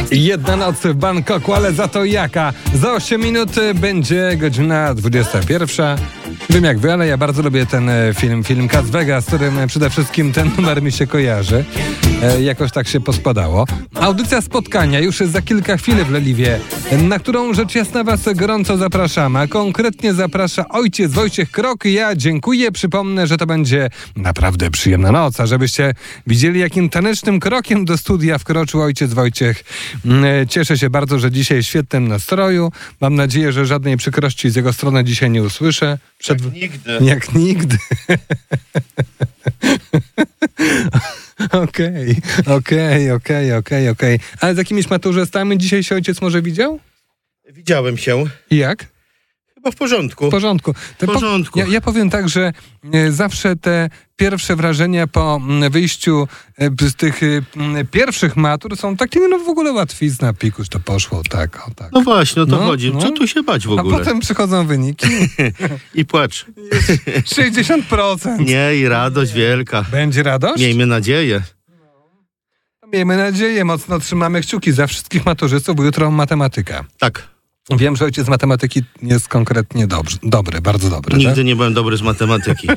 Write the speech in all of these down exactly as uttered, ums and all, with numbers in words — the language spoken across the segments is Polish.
Jedna noc w Bangkoku, ale za to jaka? Za osiem minut będzie godzina dwudziesta pierwsza. Wiem jak wy, ale ja bardzo lubię ten film, film Las Vegas, z którym przede wszystkim ten numer mi się kojarzy. E, jakoś tak się pospadało. Audycja spotkania już za kilka chwil w Leliwie, na którą rzecz jasna was gorąco zapraszamy. A konkretnie zaprasza ojciec Wojciech Krok. Ja dziękuję. Przypomnę, że to będzie naprawdę przyjemna noc, a żebyście widzieli, jakim tanecznym krokiem do studia wkroczył ojciec Wojciech. Cieszę się bardzo, że dzisiaj w świetnym nastroju. Mam nadzieję, że żadnej przykrości z jego strony dzisiaj nie usłyszę. Przed... Jak nigdy. Jak nigdy. Okej, okej, okej, okej, okej. Ale z jakimiś maturzystami dzisiaj się ojciec może widział? Widziałem się. I jak? Chyba w porządku. W porządku. W porządku. Po, ja, ja powiem tak, że e, zawsze te pierwsze wrażenia po m, wyjściu e, z tych e, pierwszych matur są takie, no w ogóle łatwizna, pikuś to poszło, tak, o tak. No właśnie, o to No, chodzi. no. Co tu się bać w A ogóle? potem przychodzą wyniki. I płacz. sześćdziesiąt procent. Nie, i radość wielka. Będzie radość? Miejmy nadzieję. Miejmy nadzieję, mocno trzymamy kciuki za wszystkich maturzystów, bo jutro matematyka. Tak. Wiem, że ojciec z matematyki jest konkretnie dobry, dobry, bardzo dobry. Nigdy tak? nie byłem dobry z matematyki.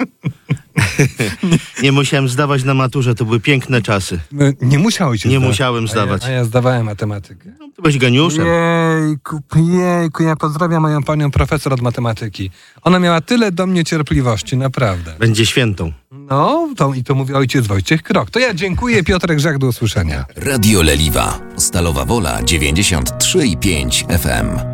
Nie musiałem zdawać na maturze, to były piękne czasy. Nie musiał ojciec Nie zdawać. musiałem zdawać. A ja, a ja zdawałem matematykę. No, ty byłeś geniuszem. Jejku, jejku, ja pozdrawiam moją panią profesor od matematyki. Ona miała tyle do mnie cierpliwości, naprawdę. Będzie świętą. No, to, i to mówi ojciec Wojciech Krok. To ja dziękuję, Piotrek Żak, do usłyszenia. Radio Leliwa. Stalowa Wola dziewięćdziesiąt trzy i pięć F M.